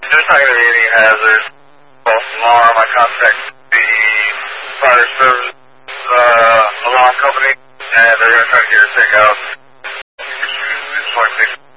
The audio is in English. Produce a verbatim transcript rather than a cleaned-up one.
There's not going to be any hazards. False alarm. I contact the fire service uh, alarm company, and they're going to try to get it taken out. Just want to